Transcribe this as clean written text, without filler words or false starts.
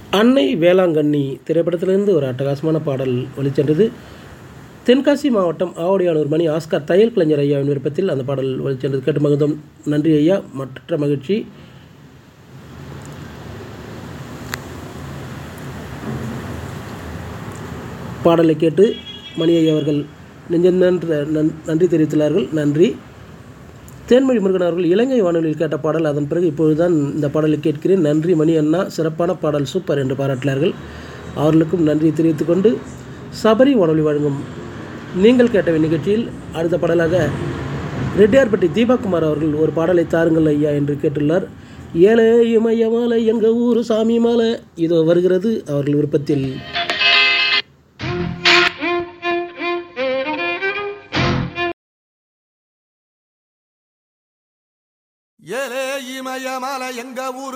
அன்னை வேளாங்கண்ணி திரைப்படத்திலிருந்து ஒரு அட்டகாசமான பாடல் ஒலிச்சென்றது. தென்காசி மாவட்டம் ஆவடியானூர் மணி ஆஸ்கார் தையல் கலைஞர் ஐயாவின் விருப்பத்தில் அந்த பாடல் ஒலிச்சென்றது. கேட்டு மகிழ்ந்தோம். நன்றி ஐயா, மற்ற மகிழ்ச்சி. பாடலை கேட்டு மணி ஐயா அவர்கள் நெஞ்சென்ற நன்றி தெரிவித்துள்ளார்கள். நன்றி. தேன்மொழி முருகன் அவர்கள் இலங்கை வானொலியில் கேட்ட பாடல், அதன் பிறகு இப்பொழுதுதான் இந்த பாடலை கேட்கிறேன். நன்றி மணி அண்ணா, சிறப்பான பாடல், சூப்பர் என்று பாராட்டினார்கள். அவர்களுக்கும் நன்றி தெரிவித்துக் கொண்டு சபரி வானொலி வழங்கும் நீங்கள் கேட்ட நிகழ்ச்சியில் அடுத்த பாடலாக ரெட்டியார்பட்டி தீபாகுமார் அவர்கள் ஒரு பாடலை தாருங்கள் ஐயா என்று கேட்டுள்ளார். ஏழை இமய மாலை எங்கள் ஊர் சாமி மாலை இதோ வருகிறது அவர்கள் விருப்பத்தில். ஏலே இமய மாலை எங்க ஊர்